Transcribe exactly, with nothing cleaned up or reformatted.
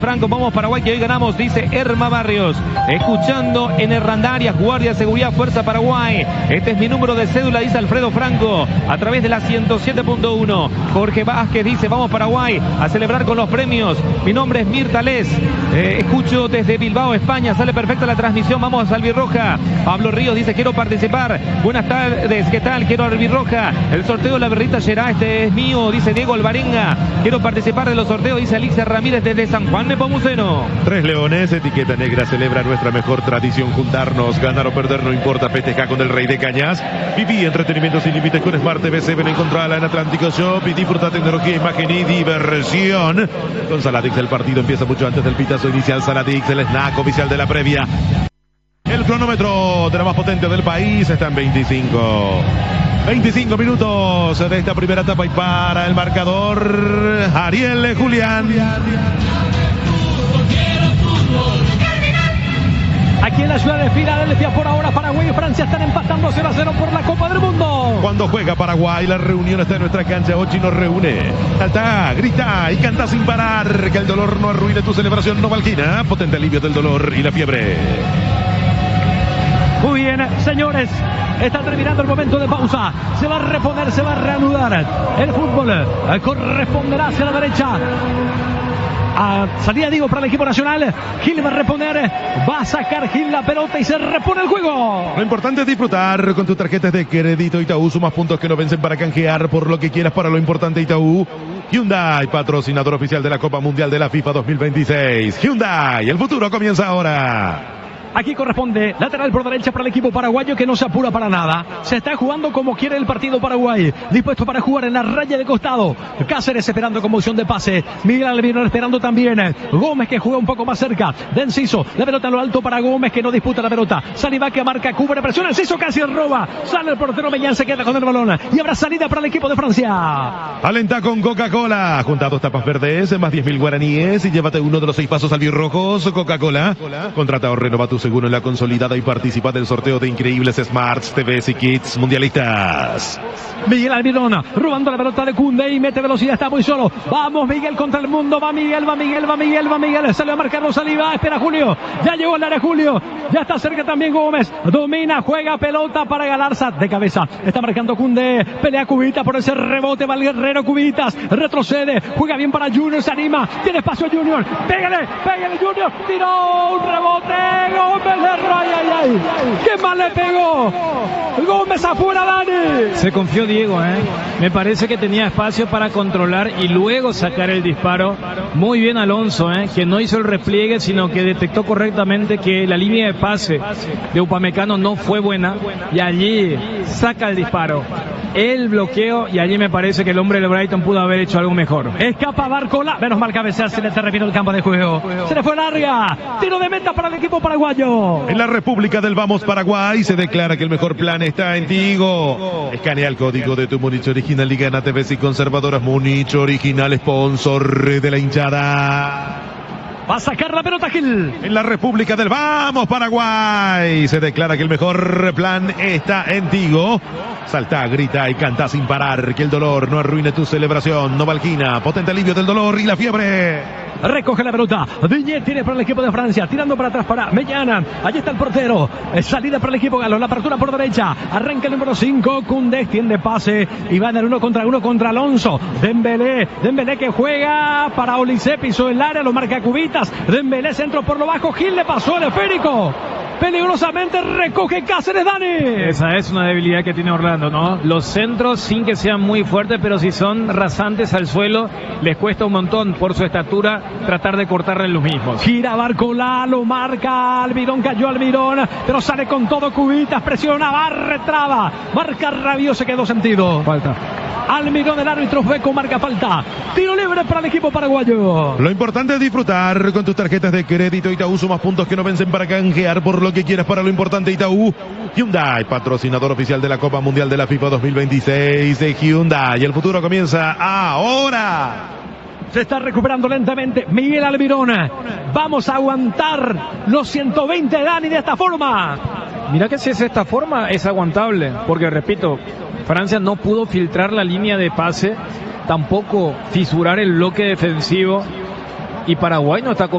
Franco, vamos Paraguay que hoy ganamos, dice Erma Barrios. Escuchando en Herrandarias, Guardia de Seguridad, Fuerza Paraguay. Este es mi número de cédula, dice Alfredo Franco, a través de la ciento siete punto uno. Jorge Vázquez dice, vamos Paraguay a celebrar con los premios. Mi nombre es Mirta Les. Eh, escucho desde Bilbao, España. Sale perfecta la transmisión, vamos a Albirroja. Pablo Ríos dice, quiero participar. Buenas tardes, ¿qué tal? Quiero Albirroja. El sorteo de la berrita será, este es mío, dice Diego Alvarenga. Quiero participar de los sorteos, dice Alicia Ramírez desde San Juan de Pomuceno. Tres Leones, etiqueta negra, celebra nuestra mejor tradición, juntarnos, ganar o perder no importa, festeja con el Rey de Cañas. Viví entretenimiento sin límites con Smart T V siete, encontrala en Atlántico Shop y disfruta tecnología, imagen y diversión. Con Saladix el partido empieza mucho antes del pitazo inicial. Saladix, el snack oficial de la previa. El cronómetro de la más potente del país está en veinticinco. veinticinco minutos de esta primera etapa y para el marcador Ariel Julián. Aquí en la ciudad de Filadelfia, por ahora Paraguay y Francia están empatando cero a cero por la Copa del Mundo. Cuando juega Paraguay, la reunión está en nuestra cancha. Ochi nos reúne. Salta, grita y canta sin parar. Que el dolor no arruine tu celebración Novalgina. Potente alivio del dolor y la fiebre. Muy bien, señores. Está terminando el momento de pausa. Se va a reponer, se va a reanudar. El fútbol corresponderá hacia la derecha. A salida, digo, para el equipo nacional. Gil va a reponer, va a sacar Gil la pelota y se repone el juego. Lo importante es disfrutar con tus tarjetas de crédito Itaú. Sumas puntos que no vencen para canjear por lo que quieras para lo importante Itaú. Hyundai, patrocinador oficial de la Copa Mundial de la FIFA dos mil veintiséis. Hyundai, el futuro comienza ahora. Aquí corresponde lateral por derecha para el equipo paraguayo que no se apura para nada. Se está jugando como quiere el partido Paraguay. Dispuesto para jugar en la raya de costado. Cáceres esperando con moción de pase. Miguel Almirón esperando también. Gómez que juega un poco más cerca de Enciso. La pelota a lo alto para Gómez que no disputa la pelota. Salivá que marca, cubre, presiona. Enciso casi roba. Sale el portero Meñán, se queda con el balón. Y habrá salida para el equipo de Francia. Alenta con Coca-Cola. Junta dos tapas verdes, más diez mil guaraníes y llévate uno de los seis pasos albirrojos. Coca-Cola. Contrata o renova tu seguro en la consolidada y participa del sorteo de increíbles Smarts, T Vs y Kits mundialistas. Miguel Almirón robando la pelota de Koundé y mete velocidad, está muy solo. Vamos Miguel contra el mundo, va Miguel, va Miguel, va Miguel, va Miguel. Salió a marcarlo Saliva, espera Julio. Ya llegó al área Julio, ya está cerca también Gómez. Domina, juega pelota para Galarza de cabeza. Está marcando Koundé, pelea Cubitas por ese rebote, va el guerrero Cubitas. Retrocede, juega bien para Junior, se anima. Tiene espacio Junior, pégale, pégale Junior. Tiró un rebote, Gómez le raya, ay, ay. ¿Qué mal le pegó? Gómez afuera, Dani. Se confió Diego, ¿eh? Me parece que tenía espacio para controlar y luego sacar el disparo. Muy bien Alonso, ¿eh? Que no hizo el repliegue, sino que detectó correctamente que la línea de pase de Upamecano no fue buena y allí saca el disparo. El bloqueo y allí me parece que el hombre de Brighton pudo haber hecho algo mejor. Escapa Barcola, menos mal cabecear, se le terminó el campo de juego. Se le fue larga, tiro de meta para el equipo paraguayo. En la República del Vamos Paraguay se declara que el mejor plan está en Tigo. Escanea el código de tu Múnich original y gana T Vs y conservadoras Múnich original, sponsor de la hinchada. Va a sacar la pelota Gil. En la República del Vamos Paraguay se declara que el mejor plan está en Tigo. Salta, grita y canta sin parar. Que el dolor no arruine tu celebración. Novalgina, potente alivio del dolor y la fiebre. Recoge la pelota. Diñet tiene para el equipo de Francia. Tirando para atrás para Mellana. Allí está el portero. Salida para el equipo galo. La apertura por derecha. Arranca el número cinco. Koundé extiende pase. Y van el uno contra uno contra Alonso. Dembélé. Dembélé que juega para Olise. Pisó el área. Lo marca Cubitas. Dembélé centro por lo bajo. Gil le pasó el esférico. Peligrosamente recoge Cáceres, Dani. Esa es una debilidad que tiene Orlando, ¿no? Los centros, sin que sean muy fuertes, pero si son rasantes al suelo, les cuesta un montón por su estatura tratar de cortarle los mismos. Gira Barcola, lo marca Almirón, cayó Almirón, pero sale con todo Cubitas, presiona, barre, traba, marca Rabiot, se quedó sentido. Falta. Almirón, el árbitro Beco, marca falta. Tiro libre para el equipo paraguayo. Lo importante es disfrutar con tus tarjetas de crédito Itaú. Sumas puntos que no vencen para canjear por lo que quieras para lo importante Itaú. Hyundai, patrocinador oficial de la Copa Mundial de la FIFA dos mil veintiséis de Hyundai. El futuro comienza ahora. Se está recuperando lentamente Miguel Almirón. Vamos a aguantar los ciento veinte, Dani, de esta forma. Mira que si es esta forma es aguantable, porque repito, Francia no pudo filtrar la línea de pase, tampoco fisurar el bloque defensivo. y Paraguay no está